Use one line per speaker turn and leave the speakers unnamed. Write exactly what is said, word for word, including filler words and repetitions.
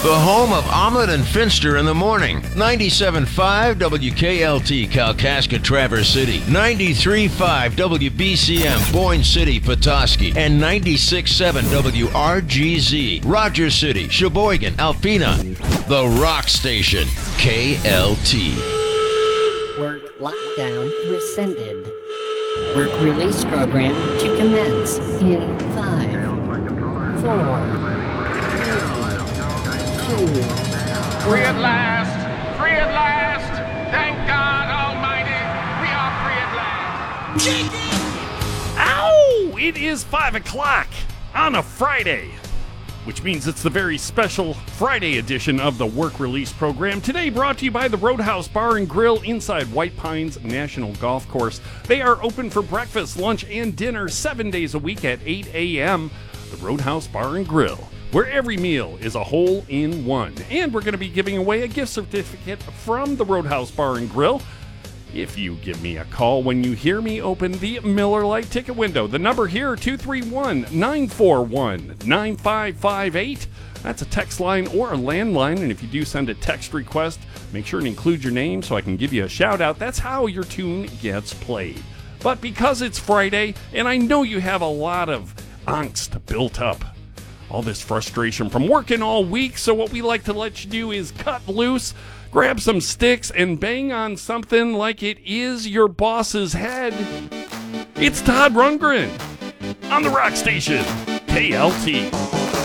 The home of Omelet and Finster in the morning. ninety-seven point five W K L T, Kalkaska, Traverse City. ninety-three point five W B C M, Boyne City, Petoskey. And ninety-six point seven W R G Z, Rogers City, Sheboygan, Alpena. The Rock Station, K L T.
Work lockdown rescinded. Work release program to commence in five, four,
Free at last! Free at last! Thank God Almighty! We are free at last!
Ow! It is five o'clock on a Friday, which means it's the very special Friday edition of the Work Release Program. Today brought to you by the Roadhouse Bar and Grill inside White Pines National Golf Course. They are open for breakfast, lunch, and dinner seven days a week at eight a.m. The Roadhouse Bar and Grill, where every meal is a hole in one. And we're going to be giving away a gift certificate from the Roadhouse Bar and Grill if you give me a call when you hear me open the Miller Lite ticket window. The number here, two three one, nine four one, nine five five eight. That's a text line or a landline, and if you do send a text request, make sure to include your name so I can give you a shout out. That's how your tune gets played. But because it's Friday, and I know you have a lot of angst built up, all this frustration from working all week, so what we like to let you do is cut loose, grab some sticks, and bang on something like it is your boss's head. It's Todd Rundgren on the Rock Station, K L T.